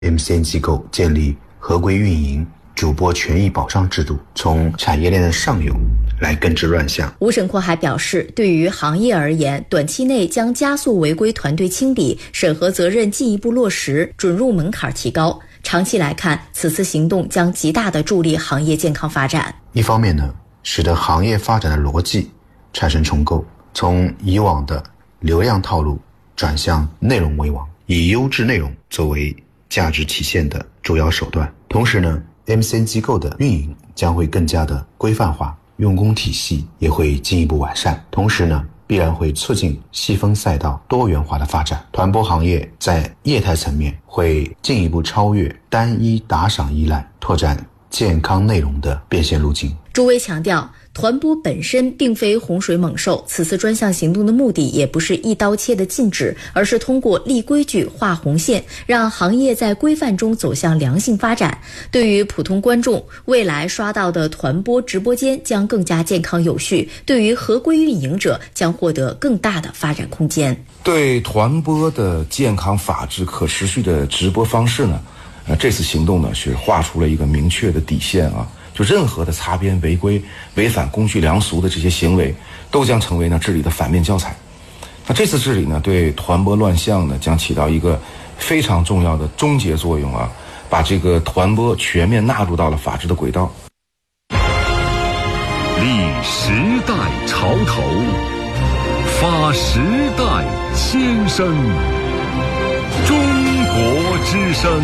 MCN 机构建立合规运营、主播权益保障制度，从产业链的上游来根治乱象。 吴沈括还表示，对于行业而言，短期内将加速违规团队清理，审核责任进一步落实，准入门槛提高。长期来看，此次行动将极大地助力行业健康发展。 一方面呢，使得行业发展的逻辑产生重构，从以往的流量套路转向内容为王，以优质内容作为价值体现的主要手段。同时呢， MCN 机构的运营将会更加的规范化，用工体系也会进一步完善。同时呢，必然会促进细分赛道多元化的发展。团播行业在业态层面会进一步超越单一打赏依赖，拓展健康内容的变现路径。 朱威强调，团播本身并非洪水猛兽，此次专项行动的目的也不是一刀切的禁止，而是通过立规矩、画红线，让行业在规范中走向良性发展。对于普通观众，未来刷到的团播直播间将更加健康有序；对于合规运营者，将获得更大的发展空间。 对团播的健康、法治、可持续的直播方式呢，这次行动呢是画出了一个明确的底线啊。就任何的擦边、违规、违反公序良俗的这些行为，都将成为呢治理的反面教材。那这次治理呢，对团播乱象呢，将起到一个非常重要的终结作用啊，把这个团播全面纳入到了法治的轨道。 立时代潮头，发时代先声，中国之声。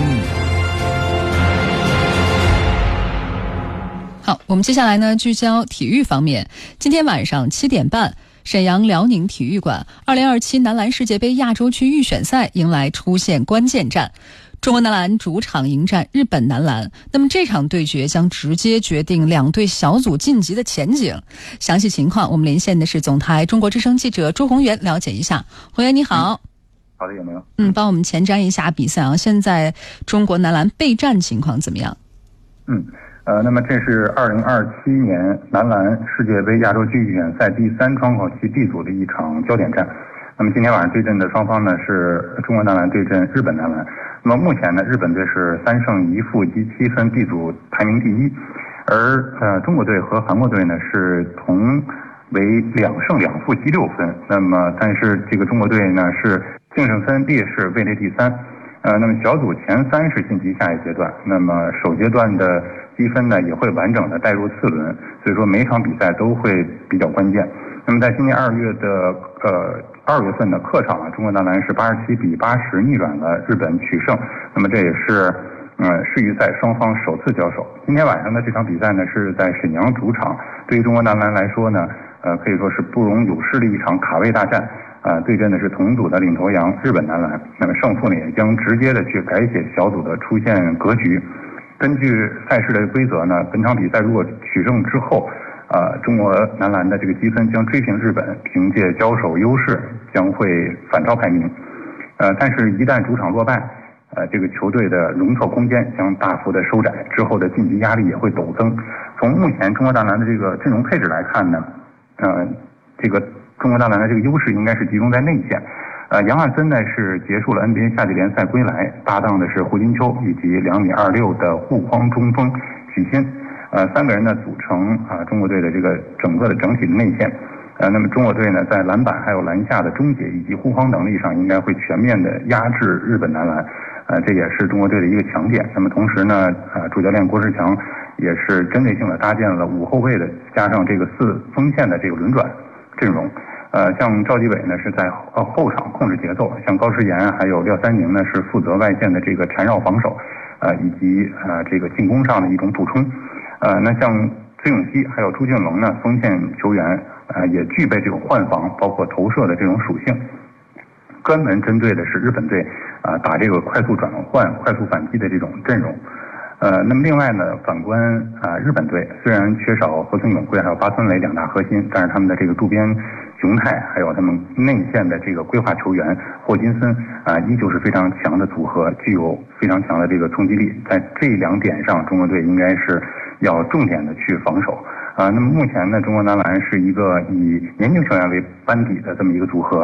好，我们接下来呢聚焦体育方面。今天晚上7点半，沈阳辽宁体育馆2027男篮世界杯亚洲区预选赛迎来出现关键战，中国男篮主场迎战日本男篮。那么这场对决将直接决定两队小组晋级的前景。详细情况我们连线的是总台中国之声记者朱宏元，了解一下。宏元你好。 好的，有没有？ 帮我们前瞻一下比赛啊，现在中国男篮备战情况怎么样？ 那么这是2027年男篮世界杯亚洲区预选赛第3窗口期 D 组的一场焦点战。那么今天晚上对阵的双方呢是中国男篮对阵日本男篮。那么目前呢，日本队是3胜1负积7分 D 组排名第一，而中国队和韩国队呢是同为2胜2负积6分。那么但是这个中国队呢是净胜分劣势，位列第3。那么小组前3是晋级下一阶段，那么首阶段的积分呢也会完整的带入次轮，所以说每场比赛都会比较关键。那么在今年2月份的客场中国男篮是87-80逆转了日本取胜，那么这也是世预赛双方首次交手。今天晚上的这场比赛呢是在沈阳主场，对于中国男篮来说呢可以说是不容有失的一场卡位大战。对阵的是同组的领头羊日本男篮，那么胜负呢也将直接的去改写小组的出线格局。根据赛事的规则呢，本场比赛如果取胜之后，中国男篮的这个积分将追平日本，凭借交手优势将会反超排名。但是一旦主场落败，这个球队的容错空间将大幅的收窄，之后的晋级压力也会陡增。从目前中国男篮的这个阵容配置来看呢，这个中国男篮的这个优势应该是集中在内线。杨汉森呢是结束了 NBA 夏季联赛归来，搭档的是胡金秋以及2.26米的护框中锋许昕。3个人呢组成中国队的这个整个的整体的内线。那么中国队呢在篮板还有篮下的终结以及护框能力上应该会全面的压制日本男篮。这也是中国队的一个强点。那么同时呢主教练郭士强也是针对性的搭建了5后卫的加上这个4锋线的这个轮转阵容。像赵继伟呢是在后场控制节奏，像高诗岩还有廖三宁呢是负责外线的这个缠绕防守，以及这个进攻上的一种补充。那像崔永熙还有朱俊龙呢，锋线球员也具备这种换防包括投射的这种属性，专门针对的是日本队打这个快速转换、快速反击的这种阵容。那么另外呢，反观日本队虽然缺少河村永贵还有八村垒2大核心，但是他们的这个渡边雄太还有他们内线的这个规划球员霍金森依旧是非常强的组合，具有非常强的这个冲击力。在这2点上，中国队应该是要重点的去防守。那么目前呢，中国男篮是一个以年轻球员为班底的这么一个组合，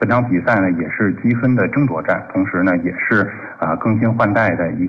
本场比赛呢也是积分的争夺战，同时呢也是更新换代的一